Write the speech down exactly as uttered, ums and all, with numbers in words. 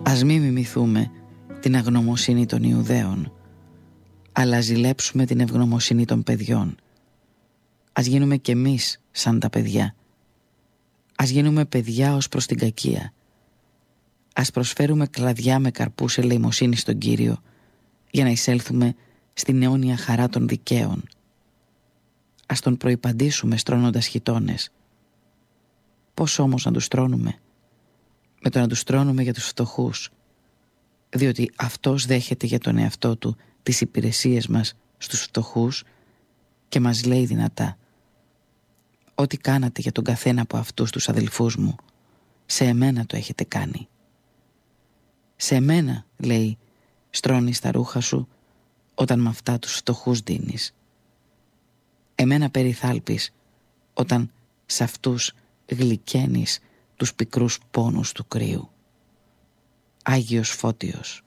Ας μη μιμηθούμε την αγνωμοσύνη των Ιουδαίων, αλλά ζηλέψουμε την ευγνωμοσύνη των παιδιών. Ας γίνουμε κι εμείς σαν τα παιδιά. Ας γίνουμε παιδιά ως προς την κακία. Ας προσφέρουμε κλαδιά με καρπούς ελεημοσύνη στον Κύριο, για να εισέλθουμε στην αιώνια χαρά των δικαίων. Ας τον προϋπαντήσουμε στρώνοντας χιτώνες. Πώς όμως να τους τρώνουμε? Με το να τους τρώνουμε για τους φτωχούς, διότι αυτός δέχεται για τον εαυτό του τις υπηρεσίες μας στους φτωχούς και μας λέει δυνατά: ό,τι κάνατε για τον καθένα από αυτούς τους αδελφούς μου, σε εμένα το έχετε κάνει. Σε εμένα, λέει, στρώνεις τα ρούχα σου όταν με αυτά τους φτωχούς δίνεις. Εμένα περιθάλπεις όταν σε αυτούς γλυκαίνεις τους πικρούς πόνους του κρύου. Άγιος Φώτιος.